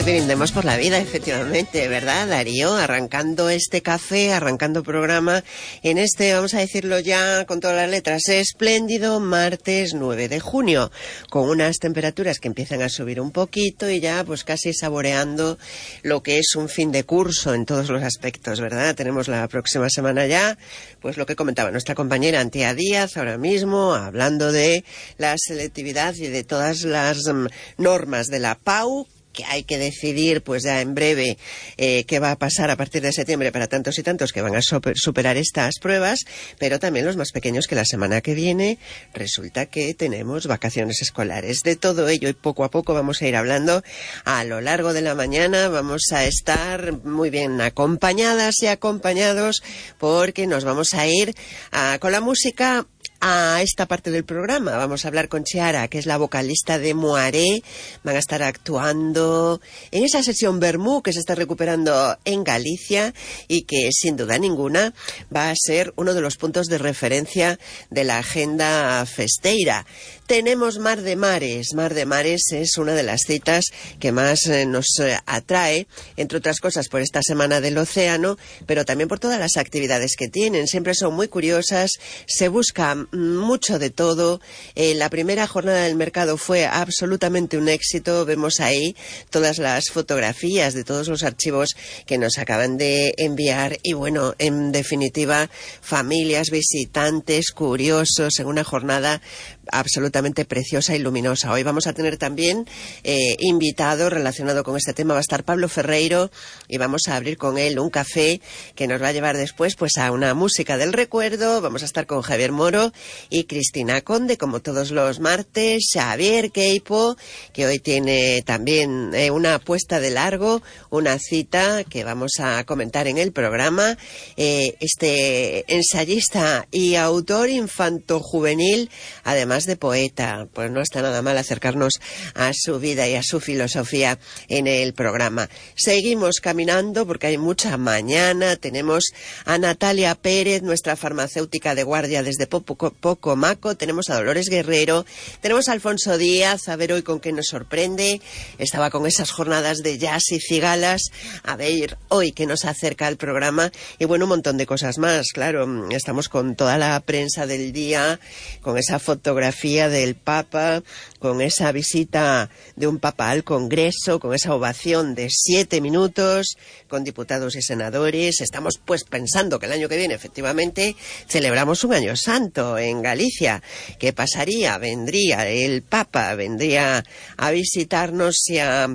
brindemos por la vida, efectivamente, ¿verdad, Darío? Arrancando este café, arrancando programa en este, vamos a decirlo ya con todas las letras, espléndido martes 9 de junio, con unas temperaturas que empiezan a subir un poquito y ya pues casi saboreando lo que es un fin de curso en todos los aspectos, ¿verdad? Tenemos la próxima semana ya, pues lo que comentaba nuestra compañera Antía Díaz ahora mismo, hablando de la selectividad y de todas las normas de la PAU, que hay que decidir pues ya en breve qué va a pasar a partir de septiembre para tantos y tantos que van a superar estas pruebas, pero también los más pequeños, que la semana que viene resulta que tenemos vacaciones escolares. De todo ello y poco a poco vamos a ir hablando a lo largo de la mañana. Vamos a estar muy bien acompañadas y acompañados porque nos vamos a ir con la música a esta parte del programa. Vamos a hablar con Chiara, que es la vocalista de Moaré. Van a estar actuando en esa sesión Vermú que se está recuperando en Galicia y que sin duda ninguna va a ser uno de los puntos de referencia de la agenda festeira. Tenemos Mar de Mares. Mar de Mares es una de las citas que más nos atrae, entre otras cosas por esta Semana del Océano, pero también por todas las actividades que tienen. Siempre son muy curiosas, se busca mucho de todo. La primera jornada del mercado fue absolutamente un éxito. Vemos ahí todas las fotografías de todos los archivos que nos acaban de enviar y bueno, en definitiva, familias, visitantes, curiosos, en una jornada absolutamente preciosa y luminosa. Hoy vamos a tener también invitado relacionado con este tema. Va a estar Pablo Ferreiro y vamos a abrir con él un café que nos va a llevar después pues a una música del recuerdo. Vamos a estar con Javier Moro y Cristina Conde, como todos los martes. Xavier Queipo, que hoy tiene también una puesta de largo, una cita que vamos a comentar en el programa. Este ensayista y autor infanto-juvenil, además de poeta, pues no está nada mal acercarnos a su vida y a su filosofía en el programa. Seguimos caminando porque hay mucha mañana. Tenemos a Natalia Pérez, nuestra farmacéutica de guardia desde Pocomaco. Tenemos a Dolores Guerrero, tenemos a Alfonso Díaz, a ver hoy con qué nos sorprende. Estaba con esas jornadas de jazz y cigalas, a ver hoy qué nos acerca al programa y bueno, un montón de cosas más. Claro, estamos con toda la prensa del día, con esa fotografía del Papa, con esa visita de un Papa al Congreso, con esa ovación de 7 minutos, con diputados y senadores. Estamos pues pensando que el año que viene efectivamente celebramos un año santo en Galicia. ¿Qué pasaría? Vendría el Papa, vendría a visitarnos y a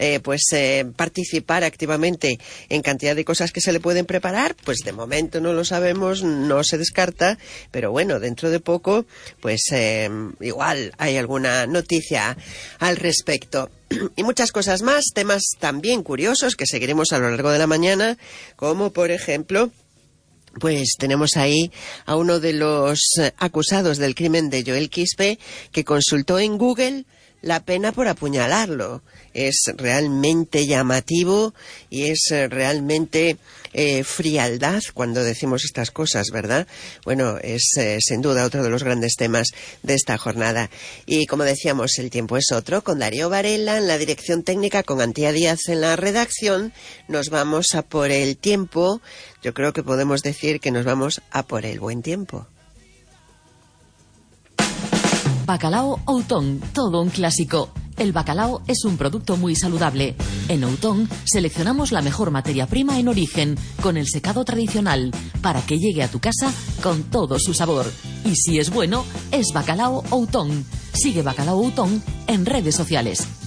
participar activamente en cantidad de cosas que se le pueden preparar. Pues de momento no lo sabemos, no se descarta, pero bueno, dentro de poco pues igual hay alguna noticia al respecto. Y muchas cosas más, temas también curiosos que seguiremos a lo largo de la mañana, como por ejemplo, pues tenemos ahí a uno de los acusados del crimen de Joel Quispe, que consultó en Google la pena por apuñalarlo. Es realmente llamativo y es realmente frialdad cuando decimos estas cosas, ¿verdad? Bueno, es sin duda otro de los grandes temas de esta jornada. Y como decíamos, el tiempo es otro, con Darío Varela en la dirección técnica, con Antía Díaz en la redacción. Nos vamos a por el tiempo. Yo creo que podemos decir que nos vamos a por el buen tiempo. Bacalao Outón, todo un clásico. El bacalao es un producto muy saludable. En Outón seleccionamos la mejor materia prima en origen, con el secado tradicional, para que llegue a tu casa con todo su sabor. Y si es bueno, es Bacalao Outón. Sigue Bacalao Outón en redes sociales.